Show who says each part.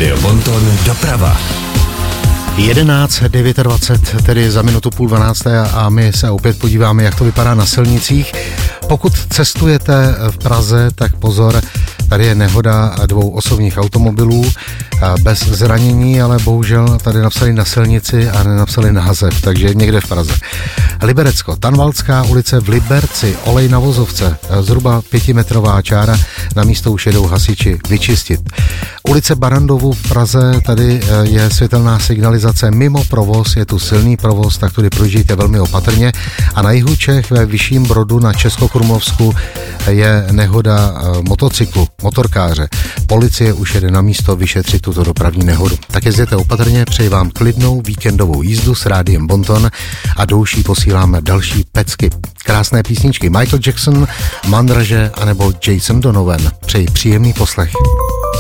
Speaker 1: Rádio Bonton doprava.
Speaker 2: 11:29, tedy za minutu 11:30 a my se opět podíváme, jak to vypadá na silnicích. Pokud cestujete v Praze, tak pozor, tady je nehoda dvou osobních automobilů bez zranění, ale bohužel tady napsali na silnici a nenapsali název, takže někde v Praze. Liberecko, Tanvaldská ulice v Liberci, olej na vozovce, zhruba 5metrová čára, na místo už jedou hasiči vyčistit. Ulice Barandovu v Praze, tady je světelná signalizace mimo provoz, je tu silný provoz, tak tudy projíždějte velmi opatrně. A na jihu Čech ve Vyšším Brodu na Českokrumlovsku je nehoda motocyklu, motorkáře. Policie už jede na místo vyšetřit tuto dopravní nehodu. Tak jezděte opatrně, přeji vám klidnou víkendovou jízdu s Rádiem Bonton a do uší posíláme další pecky. Krásné písničky Michael Jackson, Mandraže anebo Jason Donovan. Přeji příjemný poslech.